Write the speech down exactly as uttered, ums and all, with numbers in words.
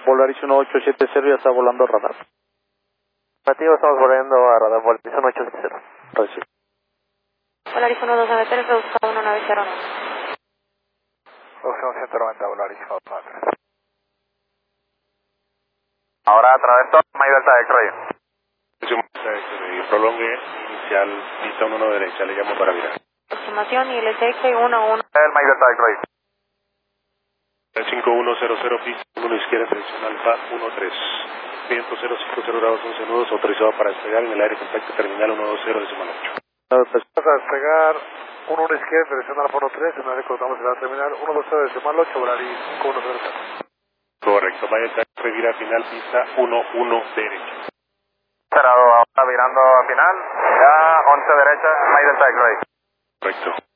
Volaris uno ocho siete cero ya está volando a radar. Negativo, estamos volviendo a radar Volaris uno ocho siete cero. Recibe. Volaris uno dos nueve tres, reducido a uno nueve cero. Reducción ciento noventa, Volaris uno dos nueve tres. Ahora a través de My Delta X-Ray. Prolongue inicial, pista uno uno derecha, le llamo para virar. Aproximación y L T X uno uno. El My Delta X-Ray. cinco uno cero cero, pista uno izquierda, selección alfa uno tres. Viento cero cinco cero grados once nudos, autorizado para despegar en el aire contacto terminal uno dos cero decimal ocho. Vamos a despegar uno uno izquierda, dirección alfa uno tres, en el aire cortamos en la terminal uno dos cero decimal ocho, Volaris cinco uno cero cero. Correcto, vaya a vira final, pista uno uno derecha. Cerrado, ahora virando a final, ya once derecha, My Delta X-Ray. Correcto.